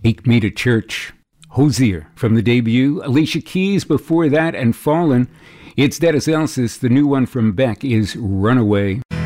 Take Me to Church. Hozier from the debut. Alicia Keys before that, and Fallen. It's Dennis Elsas. The new one from Beck is Runaway.